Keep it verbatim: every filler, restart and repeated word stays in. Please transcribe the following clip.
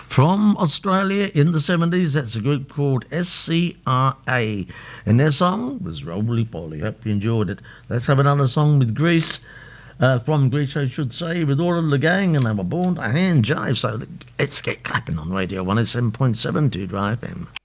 From Australia in the seventies, that's a group called S C R A. And their song was Roly Poly. Hope you enjoyed it. Let's have another song with Greece. Uh, from Greece, I should say, with all of the gang, and they were born to hand jive. So let's get clapping on Radio one oh seven point seven to Drive F M.